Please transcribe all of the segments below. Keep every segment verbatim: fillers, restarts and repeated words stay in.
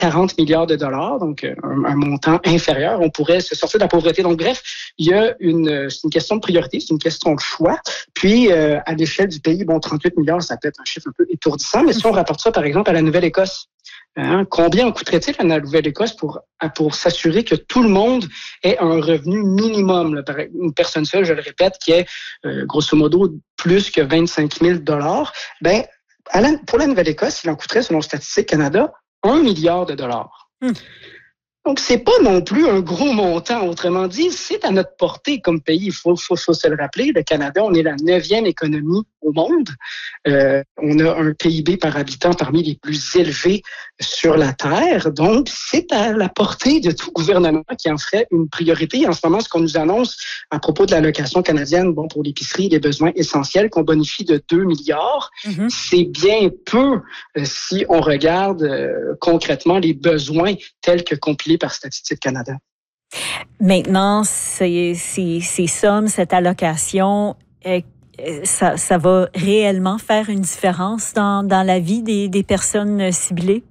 quarante milliards de dollars, donc un, un montant inférieur, on pourrait se sortir de la pauvreté. Donc bref, il y a une, c'est une question de priorité, c'est une question de choix. Puis euh, à l'échelle du pays, bon, trente-huit milliards, ça peut être un chiffre un peu étourdissant, mais si on rapporte ça par exemple à la Nouvelle-Écosse, hein, combien coûterait-il à la Nouvelle-Écosse pour pour s'assurer que tout le monde ait un revenu minimum, là, une personne seule, je le répète, qui ait euh, grosso modo plus que vingt-cinq mille dollars, ben à la, pour la Nouvelle-Écosse, il en coûterait, selon Statistique Canada, un milliard de dollars. Hum. Donc, c'est pas non plus un gros montant. Autrement dit, c'est à notre portée comme pays. Il faut, faut, faut se le rappeler. Le Canada, on est la neuvième économie au monde. Euh, on a un P I B par habitant parmi les plus élevés sur la Terre. Donc, c'est à la portée de tout gouvernement qui en ferait une priorité. En ce moment, ce qu'on nous annonce à propos de l'allocation canadienne, bon, pour l'épicerie, les besoins essentiels, qu'on bonifie de deux milliards, mm-hmm. c'est bien peu euh, si on regarde euh, concrètement les besoins tels que compilés par Statistique Canada. Maintenant, ces, ces, ces sommes, cette allocation, euh, ça, ça va réellement faire une différence dans, dans la vie des, des personnes ciblées?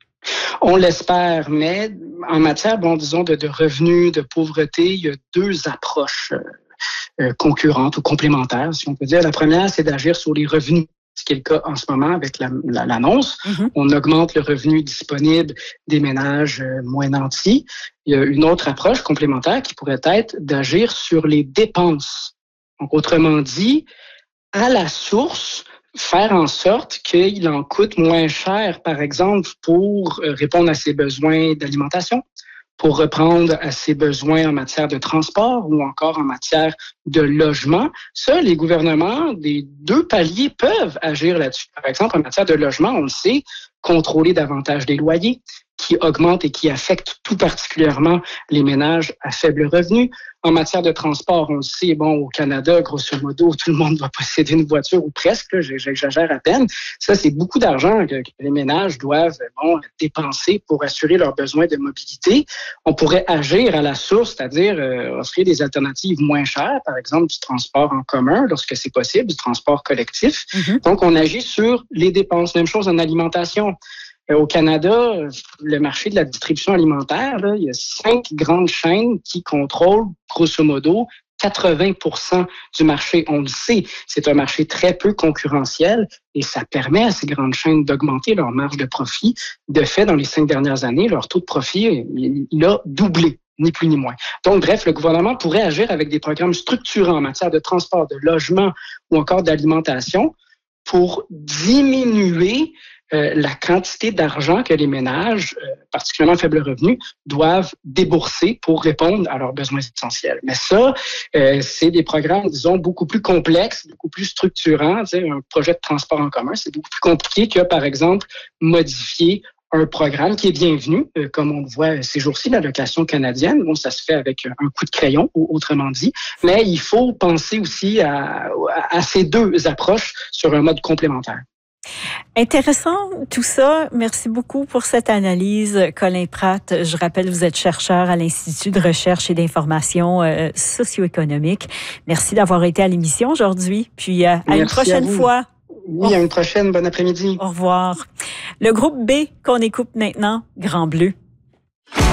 On l'espère, mais en matière, bon, disons, de, de revenus, de pauvreté, il y a deux approches euh, concurrentes ou complémentaires, si on peut dire. La première, c'est d'agir sur les revenus, ce qui est le cas en ce moment avec la, la, l'annonce. Mm-hmm. On augmente le revenu disponible des ménages euh, moins nantis. Il y a une autre approche complémentaire qui pourrait être d'agir sur les dépenses. Donc, autrement dit, à la source, faire en sorte qu'il en coûte moins cher, par exemple, pour répondre à ses besoins d'alimentation, pour répondre à ses besoins en matière de transport ou encore en matière de logement. Ça, les gouvernements des deux paliers peuvent agir là-dessus. Par exemple, en matière de logement, on le sait, contrôler davantage les loyers qui augmentent et qui affectent tout particulièrement les ménages à faible revenu. En matière de transport, on le sait, bon, au Canada, grosso modo, tout le monde va posséder une voiture ou presque, là, j'exagère à peine. Ça, c'est beaucoup d'argent que, que les ménages doivent bon, dépenser pour assurer leurs besoins de mobilité. On pourrait agir à la source, c'est-à-dire euh, offrir des alternatives moins chères, par exemple du transport en commun, lorsque c'est possible, du transport collectif. Mm-hmm. Donc, on agit sur les dépenses. Même chose en alimentation. Au Canada, le marché de la distribution alimentaire, là, il y a cinq grandes chaînes qui contrôlent, grosso modo, quatre-vingts pour cent du marché. On le sait, c'est un marché très peu concurrentiel et ça permet à ces grandes chaînes d'augmenter leur marge de profit. De fait, dans les cinq dernières années, leur taux de profit, il, il a doublé. Ni plus ni moins. Donc, bref, le gouvernement pourrait agir avec des programmes structurants en matière de transport, de logement ou encore d'alimentation pour diminuer euh, la quantité d'argent que les ménages, euh, particulièrement à faible revenu, doivent débourser pour répondre à leurs besoins essentiels. Mais ça, euh, c'est des programmes, disons, beaucoup plus complexes, beaucoup plus structurants. Tu sais, un projet de transport en commun, c'est beaucoup plus compliqué que, par exemple, modifier un programme qui est bienvenu, euh, comme on le voit ces jours-ci, l'allocation canadienne. Bon, ça se fait avec un coup de crayon, autrement dit. Mais il faut penser aussi à, à, à ces deux approches sur un mode complémentaire. Intéressant tout ça. Merci beaucoup pour cette analyse, Colin Pratt. Je rappelle, vous êtes chercheur à l'Institut de recherche et d'information euh, socio-économique. Merci d'avoir été à l'émission aujourd'hui. Puis euh, à Merci une prochaine à fois. Oui, à une prochaine. Bon après-midi. Au revoir. Le groupe B qu'on écoute maintenant, Grand Bleu.